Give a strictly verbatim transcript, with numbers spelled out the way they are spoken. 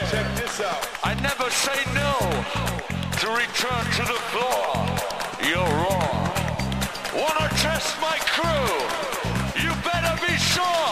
Check this out. I never say no to return to the floor. You're wrong. Wanna test my crew? You better be sure.